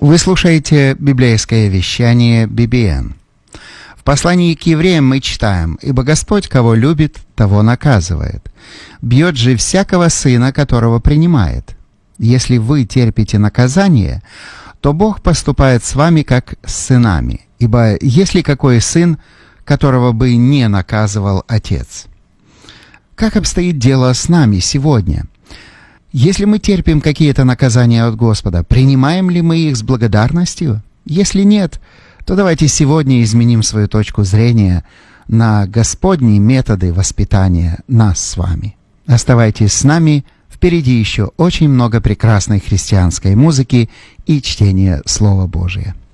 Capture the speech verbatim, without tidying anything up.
Вы слушаете библейское вещание би би эн. В послании к евреям мы читаем: «Ибо Господь, кого любит, того наказывает. Бьет же всякого сына, которого принимает. Если вы терпите наказание, то Бог поступает с вами, как с сынами. Ибо есть ли какой сын, которого бы не наказывал отец?» Как обстоит дело с нами сегодня? Если мы терпим какие-то наказания от Господа, принимаем ли мы их с благодарностью? Если нет, то давайте сегодня изменим свою точку зрения на Господни методы воспитания нас с вами. Оставайтесь с нами, впереди еще очень много прекрасной христианской музыки и чтения Слова Божия.